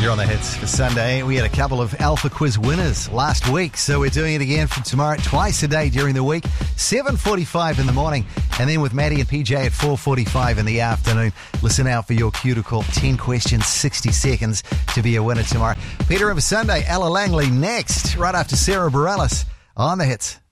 You're on the hits for Sunday. We had a couple of Alpha Quiz winners last week, so we're doing it again from tomorrow, twice a day during the week, 7:45 in the morning, and then with Maddie and PJ at 4:45 in the afternoon. Listen out for your cue to call. 10 questions, 60 seconds to be a winner tomorrow. Peter River Sunday, Ella Langley next, right after Sarah Bareilles on the hits.